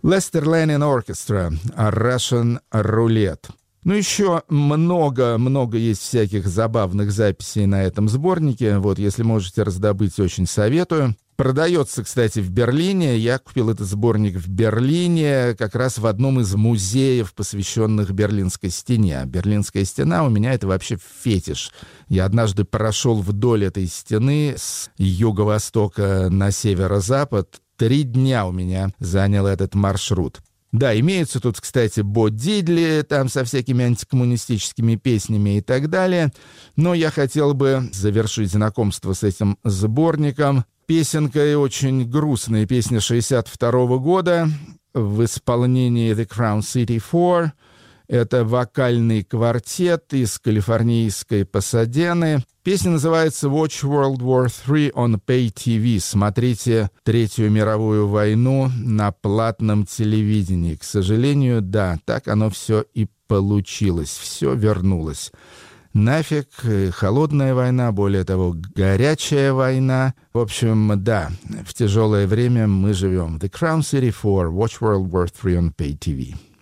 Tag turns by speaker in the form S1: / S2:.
S1: Lester Lanin Orchestra, Russian Roulette. Ну, еще много есть всяких забавных записей на этом сборнике. Вот, если можете раздобыть, очень советую. Продается, кстати, в Берлине. Я купил этот сборник в Берлине, как раз в одном из музеев, посвященных Берлинской стене. Берлинская стена у меня — это вообще фетиш. Я однажды прошел вдоль этой стены с юго-востока на северо-запад. 3 дня у меня занял этот маршрут. Да, имеются тут, кстати, Бо Дидли, там со всякими антикоммунистическими песнями и так далее. Но я хотел бы завершить знакомство с этим сборником песенкой, очень грустной песни 1962 года в исполнении The Crown City Four. Это вокальный квартет из калифорнийской Пасадены. Песня называется «Watch World War III on Pay TV». Смотрите Третью мировую войну на платном телевидении. К сожалению, да, так оно все и получилось. Все вернулось. Нафиг, холодная война, более того, горячая война. В общем, да, в тяжелое время мы живем. The Crown City Four, Watch World War III on Pay TV.